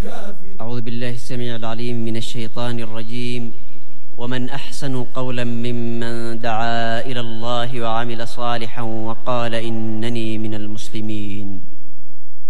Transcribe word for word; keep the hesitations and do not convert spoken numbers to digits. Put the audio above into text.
أعوذ بالله السميع العليم من الشيطان الرجيم. ومن أحسن قولا ممن دعا إلى الله وعمل صالحا وقال إنني من المسلمين.